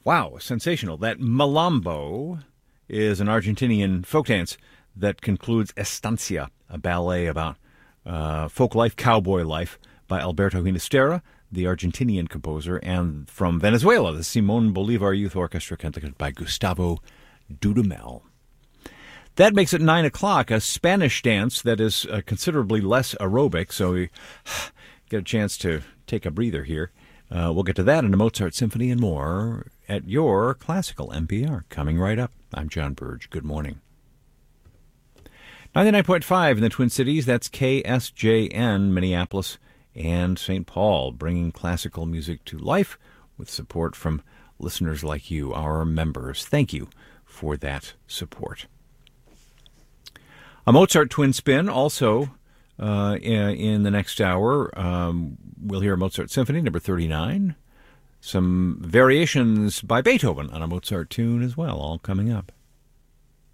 Wow, sensational. That Malambo is an Argentinian folk dance that concludes Estancia, a ballet about folk life, cowboy life, by Alberto Ginastera, the Argentinian composer, and from Venezuela, the Simón Bolívar Youth Orchestra, conducted by Gustavo Dudamel. That makes it 9 o'clock, a Spanish dance that is considerably less aerobic, so we get a chance to take a breather here. We'll get to that and a Mozart Symphony and more at your Classical NPR. Coming right up. I'm John Burge. Good morning. 99.5 in the Twin Cities, that's KSJN, Minneapolis and St. Paul, bringing classical music to life with support from listeners like you, our members. Thank you for that support. A Mozart Twin Spin also in the next hour. We'll hear Mozart Symphony number 39, some variations by Beethoven on a Mozart tune as well, all coming up.